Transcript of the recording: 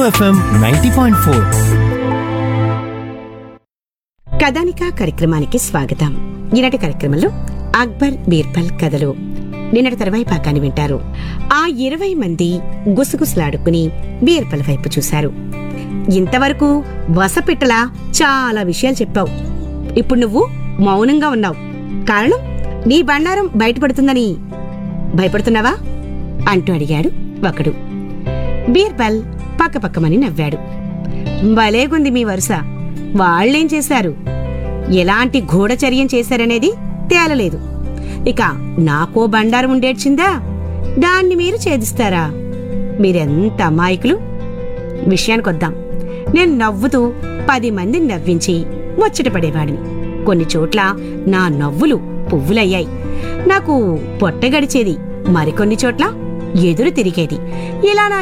FM 90.4. కథానిక కార్యక్రమానికి స్వాగతం. ఈనాటి కార్యక్రమంలో అక్బర్ బీర్బల్ కథలు నిన్నటి తర్వాయి భాగాన్ని వింటారు. ఆ 20 మంది గుసగుసలాడుకుని బీర్బల్ వైపు చూశారు. ఇంతవరకు వసపిట్టలా చాలా విషయాలు చెప్పావు. ఇప్పుడు నువ్వు మౌనంగా ఉన్నావు. కారణం నీ బండారం బయటపడుతుందని భయపడుతున్నావా అంటూ అడిగాడు ఒకడు. బీర్బల్ పక్కపక్కమని నవ్వాడు. భలేగుంది మీ వరుస. వాళ్లేం చేశారు, ఎలాంటి గూఢచర్యం చేశారనేది తేలలేదు. ఇక నాకో బండారం ఉండేడ్చిందా, దాన్ని మీరు ఛేదిస్తారా? మీరెంత అమాయకులు. విషయానికొద్దాం. నేను నవ్వుతూ 10 మందిని నవ్వించి ముచ్చటపడేవాడిని. కొన్ని చోట్ల నా నవ్వులు పువ్వులయ్యాయి. నాకు పొట్ట గడిచేది. మరికొన్ని చోట్ల ఎదురు తిరిగేది. ఇలా నా